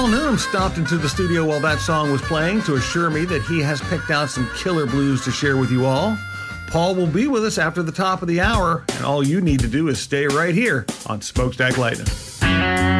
Paul Newham stopped into the studio while that song was playing to assure me that he has picked out some killer blues to share with you all. Paul will be with us after the top of the hour, and all you need to do is stay right here on Smokestack Lightning.